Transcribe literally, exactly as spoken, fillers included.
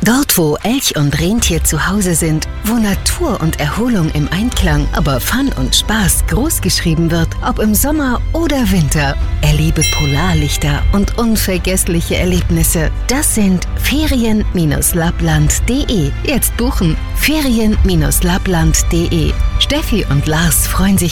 Dort, wo Elch und Rentier zu Hause sind, wo Natur und Erholung im Einklang, aber Fun und Spaß großgeschrieben wird, ob im Sommer oder Winter. Erlebe Polarlichter und unvergessliche Erlebnisse. Das sind ferien Bindestrich lappland punkt de. Jetzt buchen ferien Bindestrich lappland punkt de. Steffi und Lars freuen sich